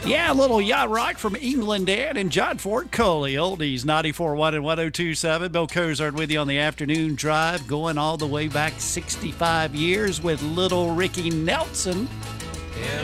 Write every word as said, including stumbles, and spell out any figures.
Yeah, a little yacht rock from England Dad and John Ford Coley. Oldies ninety-four point one and one oh two point seven. Bill Cozart with you on the afternoon drive, going all the way back sixty-five years with little Ricky Nelson.